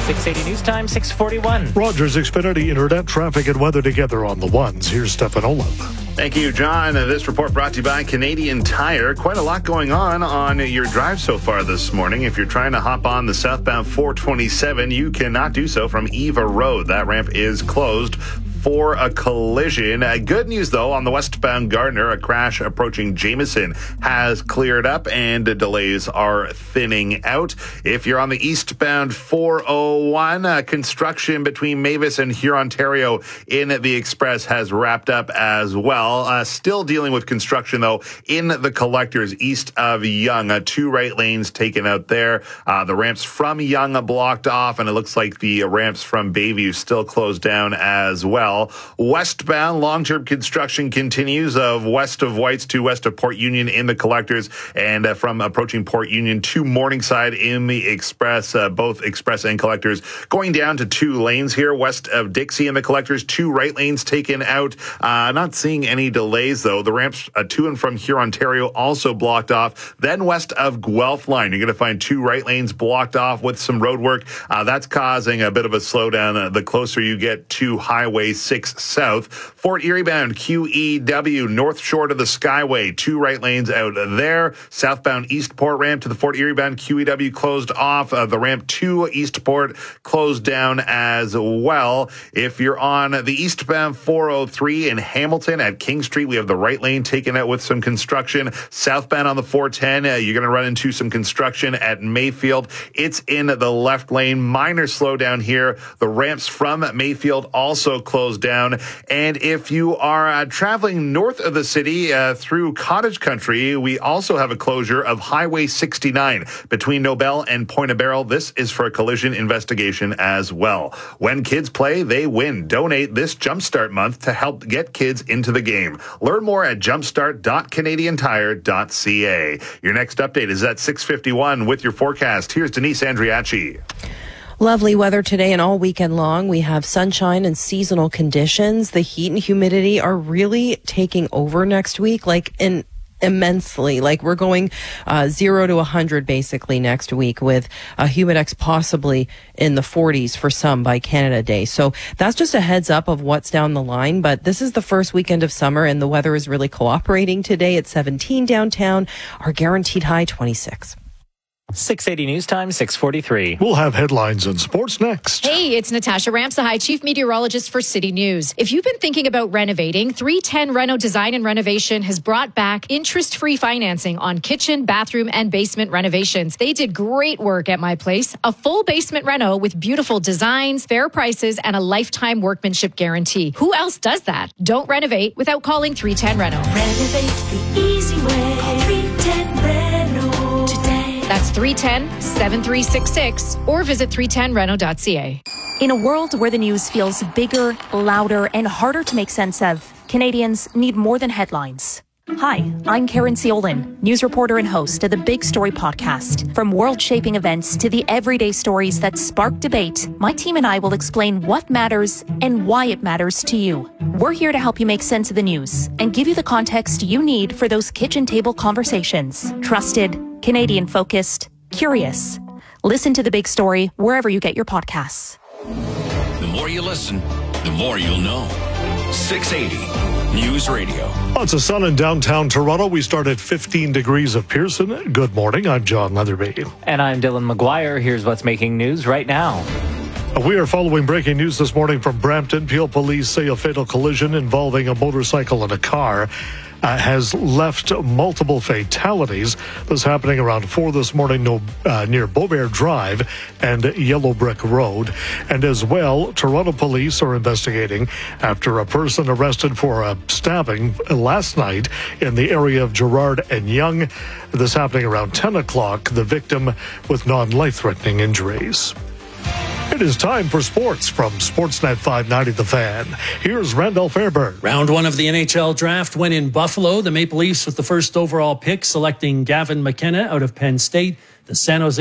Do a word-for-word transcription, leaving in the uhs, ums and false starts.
six eighty News Time, six forty-one. Rogers, Xfinity, Internet, traffic, and weather together on the ones. Here's Stefan Olaf. Thank you, John. This report brought to you by Canadian Tire. Quite a lot going on on your drive so far this morning. If you're trying to hop on the southbound four twenty-seven, you cannot do so from Eva Road. That ramp is closed for a collision. Uh, good news, though, on the westbound Gardner, a crash approaching Jameson has cleared up and the delays are thinning out. If you're on the eastbound four oh one, uh, construction between Mavis and Hurontario in the Express has wrapped up as well. Uh, still dealing with construction, though, in the collectors east of Yonge. Uh, two right lanes taken out there. Uh, the ramps from Yonge blocked off, and it looks like the ramps from Bayview still closed down as well. Westbound long-term construction continues of west of Whites to west of Port Union in the collectors, and uh, from approaching Port Union to Morningside in the Express, uh, both Express and collectors going down to two lanes here. West of Dixie in the collectors, two right lanes taken out. Uh, not seeing any delays, though. The ramps uh, to and from Hurontario also blocked off. Then west of Guelph line, you're going to find two right lanes blocked off with some road work. Uh, that's causing a bit of a slowdown uh, the closer you get to Highway six South. Fort Erie bound Q E W, north shore to the Skyway, two right lanes out there. Southbound Eastport ramp to the Fort Erie bound Q E W closed off. Uh, the ramp to Eastport closed down as well. If you're on the eastbound four oh three in Hamilton at King Street, we have the right lane taken out with some construction. Southbound on the four ten, uh, you're going to run into some construction at Mayfield. It's in the left lane. Minor slowdown here. The ramps from Mayfield also closed down. And if you are uh, traveling north of the city uh, through Cottage Country, we also have a closure of Highway sixty-nine between Nobel and Point of Barrel. This is for a collision investigation as well. When kids play, they win. Donate this Jumpstart month to help get kids into the game. Learn more at jumpstart dot canadian tire dot c a. Your next update is at six fifty-one with your forecast. Here's Denise Andriachi. Lovely weather today and all weekend long. We have sunshine and seasonal conditions. The heat and humidity are really taking over next week, like in immensely. Like we're going uh, zero to one hundred basically next week, with a humidex possibly in the forties for some by Canada Day. So that's just a heads up of what's down the line. But this is the first weekend of summer and the weather is really cooperating today. It's seventeen downtown. Our guaranteed high twenty-six. six eighty News Time, six forty-three. We'll have headlines and sports next. Hey, it's Natasha Ramsahai, Chief Meteorologist for City News. If you've been thinking about renovating, three ten Reno Design and Renovation has brought back interest-free financing on kitchen, bathroom, and basement renovations. They did great work at my place. A full basement reno with beautiful designs, fair prices, and a lifetime workmanship guarantee. Who else does that? Don't renovate without calling three ten Reno. Renovate the easy way. Call three ten Reno today. That's three one zero, seven three six six or visit three ten reno dot c a. In a world where the news feels bigger, louder, and harder to make sense of, Canadians need more than headlines. Hi, I'm Karen Seolin, news reporter and host of the Big Story podcast. From world-shaping events to the everyday stories that spark debate, my team and I will explain what matters and why it matters to you. We're here to help you make sense of the news and give you the context you need for those kitchen table conversations. Trusted, Canadian-focused, curious. Listen to The Big Story wherever you get your podcasts. The more you listen, the more you'll know. six eighty News Radio. Lots of sun in downtown Toronto. We start at fifteen degrees at Pearson. Good morning. I'm John Leatherby. And I'm Dylan McGuire. Here's what's making news right now. We are following breaking news this morning from Brampton. Peel police say a fatal collision involving a motorcycle and a car Uh, has left multiple fatalities. This happening around four this morning no, uh, near Beaubear Drive and Yellow Brick Road. And as well, Toronto police are investigating after a person arrested for a stabbing last night in the area of Gerrard and Yonge. This happening around ten o'clock. The victim with non-life-threatening injuries. It is time for sports from Sportsnet five ninety The Fan. Here's Randall Fairburn. Round one of the N H L draft went in Buffalo. The Maple Leafs with the first overall pick, selecting Gavin McKenna out of Penn State. The San Jose